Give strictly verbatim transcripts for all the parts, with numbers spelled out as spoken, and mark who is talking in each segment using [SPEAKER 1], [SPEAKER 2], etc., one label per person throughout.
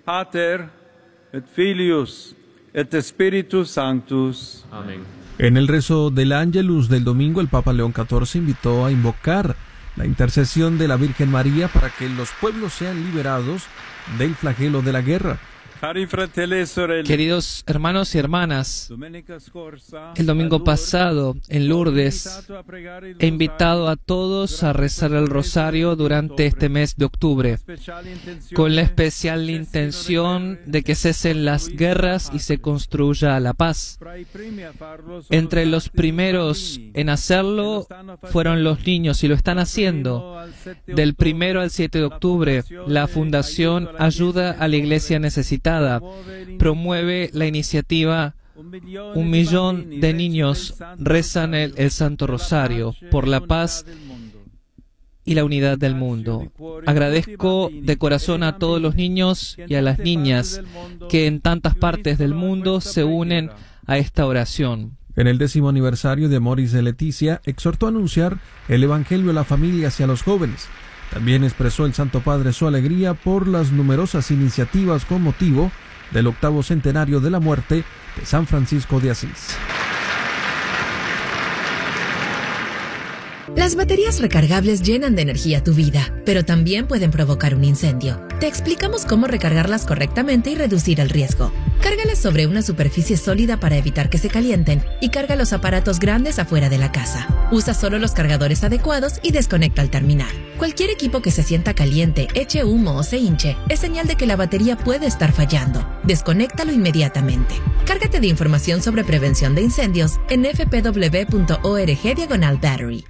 [SPEAKER 1] Pater et Filius et Spiritus Sanctus.
[SPEAKER 2] Amén.
[SPEAKER 3] En el rezo del Ángelus del domingo, el Papa León catorce invitó a invocar la intercesión de la Virgen María para que los pueblos sean liberados del flagelo de la guerra.
[SPEAKER 4] Queridos hermanos y hermanas, el domingo pasado en Lourdes he invitado a todos a rezar el rosario durante este mes de octubre, con la especial intención de que cesen las guerras y se construya la paz. Entre los primeros en hacerlo fueron los niños y lo están haciendo. Del primero al siete de octubre, la Fundación Ayuda a la Iglesia Necesitada promueve la iniciativa Un millón de niños rezan el, el Santo Rosario por la paz y la unidad del mundo. Agradezco de corazón a todos los niños y a las niñas que en tantas partes del mundo se unen a esta oración.
[SPEAKER 3] En el décimo aniversario de Moris de Leticia, exhortó a anunciar el Evangelio a la familia y a los jóvenes. También expresó el Santo Padre su alegría por las numerosas iniciativas con motivo del octavo centenario de la muerte de San Francisco de Asís.
[SPEAKER 5] Las baterías recargables llenan de energía tu vida, pero también pueden provocar un incendio. Te explicamos cómo recargarlas correctamente y reducir el riesgo. Cárgalas sobre una superficie sólida para evitar que se calienten y carga los aparatos grandes afuera de la casa. Usa solo los cargadores adecuados y desconecta al terminar. Cualquier equipo que se sienta caliente, eche humo o se hinche es señal de que la batería puede estar fallando. Desconéctalo inmediatamente. Cárgate de información sobre prevención de incendios en f p w punto org diagonal battery.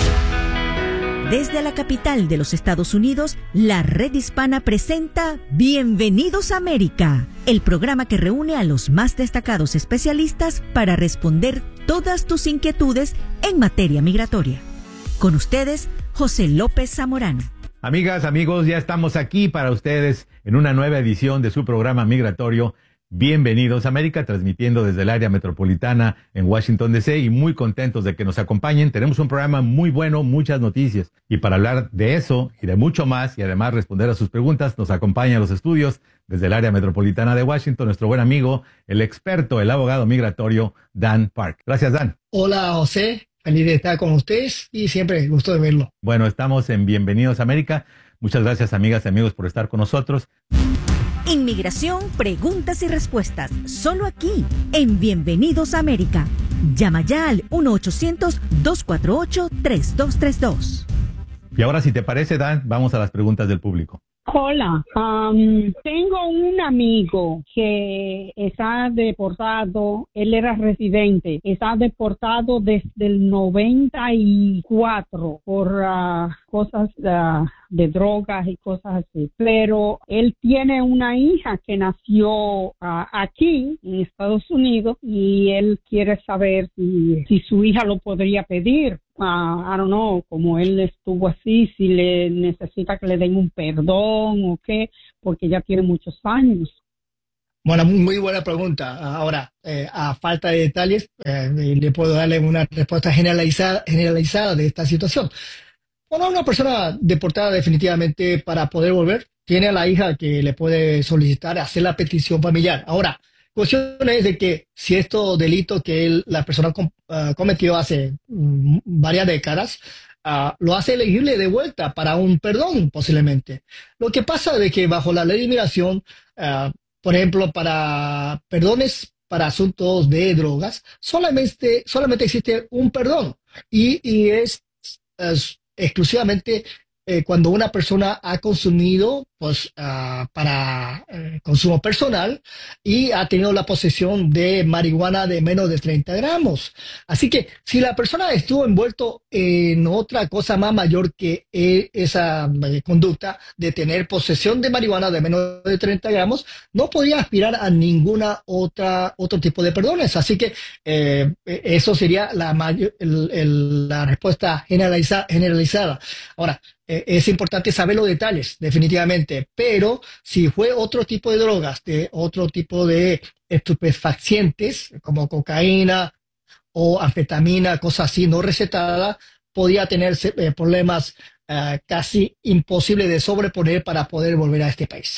[SPEAKER 6] Desde la capital de los Estados Unidos, la Red Hispana presenta Bienvenidos a América, el programa que reúne a los más destacados especialistas para responder todas tus inquietudes en materia migratoria. Con ustedes, José López Zamorano.
[SPEAKER 7] Amigas, amigos, ya estamos aquí para ustedes en una nueva edición de su programa migratorio Bienvenidos a América, transmitiendo desde el área metropolitana en Washington, D C y muy contentos de que nos acompañen. Tenemos un programa muy bueno, muchas noticias. Y para hablar de eso y de mucho más y además responder a sus preguntas, nos acompaña a los estudios desde el área metropolitana de Washington nuestro buen amigo, el experto, el abogado migratorio, Dan Park. Gracias, Dan.
[SPEAKER 8] Hola, José. Feliz de estar con ustedes y siempre gusto de verlo.
[SPEAKER 7] Bueno, estamos en Bienvenidos a América. Muchas gracias, amigas y amigos, por estar con nosotros.
[SPEAKER 6] Inmigración, preguntas y respuestas, solo aquí, en Bienvenidos a América. Llama ya al uno ochocientos, dos cuatro ocho, tres dos tres dos.
[SPEAKER 7] Y ahora, si te parece, Dan, vamos a las preguntas del público.
[SPEAKER 9] Hola, um, tengo un amigo que está deportado, él era residente, está deportado desde el noventa y cuatro por uh, cosas uh, de drogas y cosas así, pero él tiene una hija que nació uh, aquí en Estados Unidos y él quiere saber si, si su hija lo podría pedir. Uh, I don't know, como él estuvo así, si le necesita que le den un perdón o qué, porque ya tiene muchos años.
[SPEAKER 8] Bueno, muy buena pregunta. Ahora, eh, a falta de detalles, eh, le puedo darle una respuesta generalizada, generalizada de esta situación. Bueno, una persona deportada definitivamente para poder volver, tiene a la hija que le puede solicitar hacer la petición familiar. Ahora, la cuestión es de que si estos delitos que él, la persona com, uh, cometió hace um, varias décadas, uh, lo hace elegible de vuelta para un perdón posiblemente. Lo que pasa es que bajo la ley de inmigración, uh, por ejemplo, para perdones para asuntos de drogas, solamente, solamente existe un perdón y, y es, es exclusivamente eh, cuando una persona ha consumido pues uh, para eh, consumo personal y ha tenido la posesión de marihuana de menos de treinta gramos. Así que si la persona estuvo envuelto en otra cosa más mayor que eh, esa eh, conducta de tener posesión de marihuana de menos de treinta gramos, no podría aspirar a ninguna otra otro tipo de perdones. Así que eh, eso sería la, mayor, el, el, la respuesta generaliza, generalizada. Ahora, eh, es importante saber los detalles, definitivamente. Pero si fue otro tipo de drogas, de otro tipo de estupefacientes, como cocaína o anfetamina, cosas así no recetadas, podía tener eh, problemas uh, casi imposibles de sobreponer para poder volver a este país.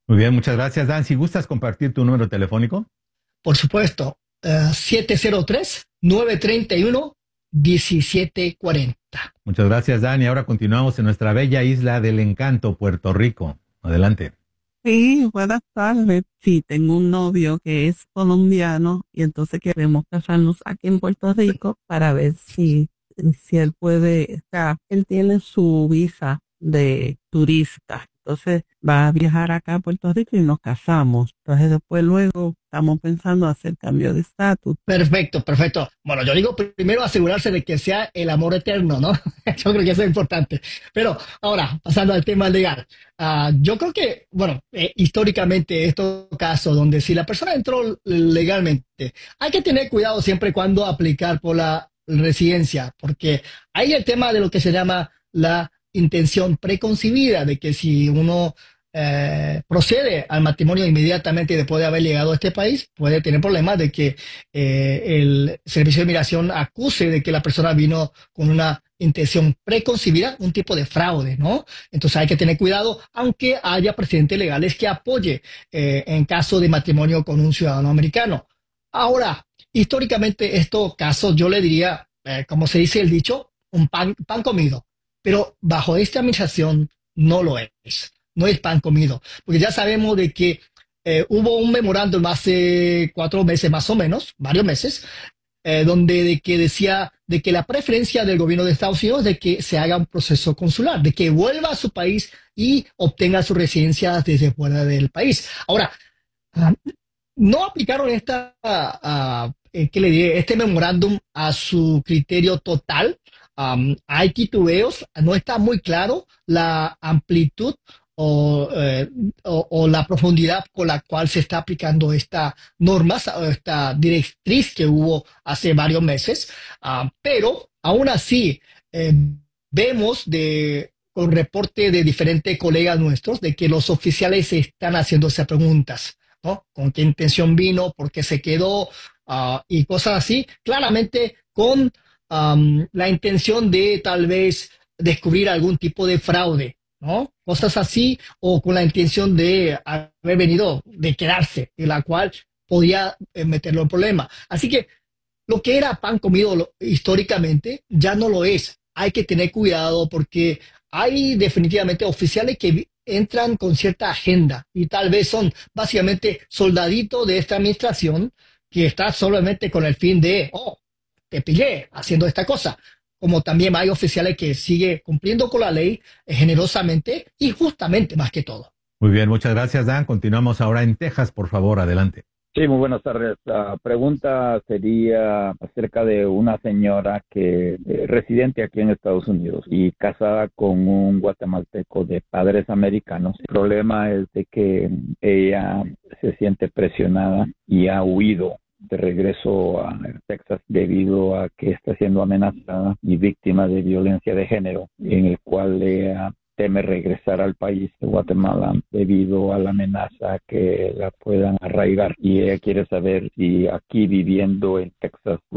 [SPEAKER 7] Muy bien, muchas gracias, Dan. Si gustas compartir tu número telefónico.
[SPEAKER 8] Por supuesto, uh, siete cero tres, nueve tres uno, uno siete cuatro cero.
[SPEAKER 7] Muchas gracias, Dan. Y ahora continuamos en nuestra bella isla del encanto, Puerto Rico. Adelante.
[SPEAKER 2] Sí, buenas tardes. Sí, tengo un novio que es colombiano y entonces queremos casarnos aquí en Puerto Rico para ver si, si él puede, o sea, él tiene su visa de turista. Entonces va a viajar acá a Puerto Rico y nos casamos. Entonces después luego estamos pensando hacer cambio de estatus.
[SPEAKER 8] Perfecto, perfecto. Bueno, yo digo primero asegurarse de que sea el amor eterno, ¿no? Yo creo que eso es importante. Pero ahora, pasando al tema legal. Uh, yo creo que, bueno, eh, históricamente estos casos donde si la persona entró legalmente, hay que tener cuidado siempre cuando aplicar por la residencia, porque hay el tema de lo que se llama la intención preconcebida, de que si uno eh, procede al matrimonio inmediatamente después de haber llegado a este país, puede tener problemas de que eh, el Servicio de Migración acuse de que la persona vino con una intención preconcebida, un tipo de fraude, ¿no? Entonces hay que tener cuidado, aunque haya precedentes legales que apoye eh, en caso de matrimonio con un ciudadano americano. Ahora, históricamente estos casos, yo le diría, eh, como se dice el dicho, un pan, pan comido. Pero bajo esta administración no lo es, no es pan comido, porque ya sabemos de que eh, hubo un memorándum hace cuatro meses más o menos, varios meses, eh, donde de que decía de que la preferencia del gobierno de Estados Unidos es de que se haga un proceso consular, de que vuelva a su país y obtenga su residencia desde fuera del país. Ahora, uh, no aplicaron esta, uh, uh, ¿qué le diré? Este memorándum a su criterio total. Um, hay titubeos, no está muy claro la amplitud o, eh, o, o la profundidad con la cual se está aplicando esta norma, esta directriz que hubo hace varios meses, uh, pero aún así eh, vemos de, con reporte de diferentes colegas nuestros de que los oficiales están haciendo esas preguntas, ¿no? ¿Con qué intención vino? ¿Por qué se quedó? Uh, y cosas así, claramente con Um, la intención de tal vez descubrir algún tipo de fraude, ¿no? Cosas así, o con la intención de haber venido, de quedarse, en la cual podía eh, meterlo en problema. Así que lo que era pan comido lo, históricamente ya no lo es. Hay que tener cuidado porque hay definitivamente oficiales que entran con cierta agenda y tal vez son básicamente soldaditos de esta administración que está solamente con el fin de, oh, te pillé haciendo esta cosa, como también hay oficiales que siguen cumpliendo con la ley eh, generosamente y justamente más que todo.
[SPEAKER 7] Muy bien, muchas gracias, Dan. Continuamos ahora en Texas, por favor, adelante.
[SPEAKER 10] Sí, muy buenas tardes. La pregunta sería acerca de una señora que eh, residente aquí en Estados Unidos y casada con un guatemalteco de padres americanos. El problema es de que ella se siente presionada y ha huido de regreso a Texas debido a que está siendo amenazada y víctima de violencia de género, en el cual ella teme regresar al país de Guatemala debido a la amenaza que la puedan arraigar. Y ella quiere saber si aquí viviendo en Texas